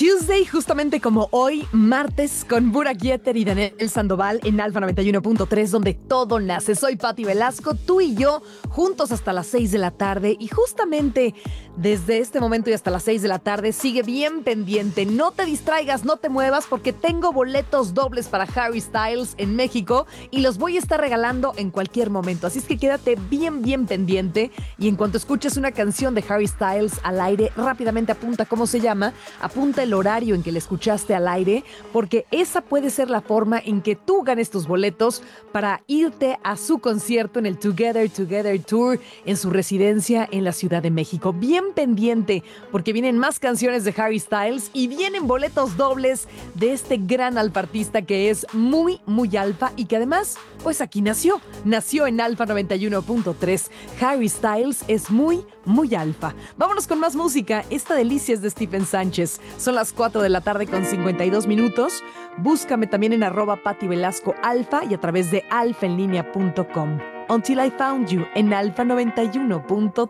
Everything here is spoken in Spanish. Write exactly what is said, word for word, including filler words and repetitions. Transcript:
Tuesday, justamente como hoy, martes, con Burak Yeter y Daniel Sandoval en Alfa noventa y uno punto tres, donde todo nace. Soy Pati Velasco, tú y yo, juntos hasta las seis de la tarde. Y justamente desde este momento y hasta las seis de la tarde, sigue bien pendiente. No te distraigas, no te muevas, porque tengo boletos dobles para Harry Styles en México y los voy a estar regalando en cualquier momento. Así es que quédate bien, bien pendiente. Y en cuanto escuches una canción de Harry Styles al aire, rápidamente apunta cómo se llama, apunta el horario en que le escuchaste al aire, porque esa puede ser la forma en que tú ganes tus boletos para irte a su concierto en el Together Together Tour en su residencia en la Ciudad de México. Bien pendiente, porque vienen más canciones de Harry Styles y vienen boletos dobles de este gran alfartista que es muy, muy alfa y que además, pues aquí nació. Nació en Alfa noventa y uno punto tres. Harry Styles es muy, muy alfa. Vámonos con más música. Esta delicia es de Stephen Sánchez. Son las cuatro de la tarde con cincuenta y dos minutos. Búscame también en arroba Pati Velasco Alfa y a través de alfa en línea punto com. Until I Found You en Alfa noventa y uno punto